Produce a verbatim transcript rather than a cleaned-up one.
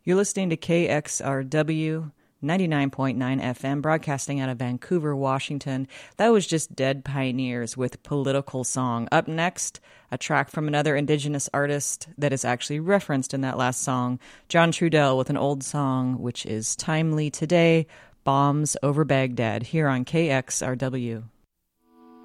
You're listening to K X R W ninety-nine point nine F M, broadcasting out of Vancouver, Washington. That was just Dead Pioneers with Political Song. Up next, a track from another Indigenous artist that is actually referenced in that last song, John Trudell, with an old song which is timely today, Bombs Over Baghdad, here on K X R W.